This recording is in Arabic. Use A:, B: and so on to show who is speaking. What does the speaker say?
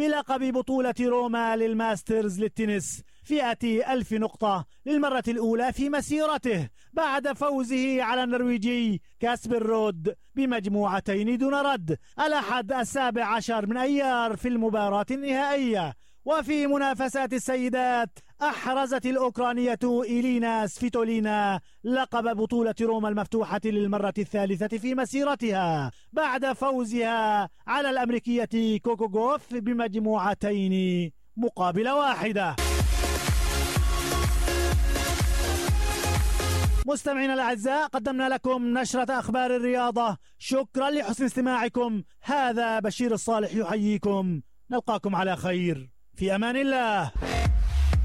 A: بلقب بطولة روما للماسترز للتنس فئة 1000 نقطة للمرة الأولى في مسيرته بعد فوزه على النرويجي كاسبر رود بمجموعتين دون رد الأحد 17 من أيار في المباراة النهائية. وفي منافسات السيدات أحرزت الأوكرانية إيلينا سفيتولينا لقب بطولة روما المفتوحة للمرة الثالثة في مسيرتها بعد فوزها على الأمريكية كوكو غوف بمجموعتين مقابل واحدة. مستمعينا الأعزاء، قدمنا لكم نشرة أخبار الرياضة. شكرا لحسن استماعكم. هذا بشير الصالح يحييكم. نلقاكم على خير، في أمان الله.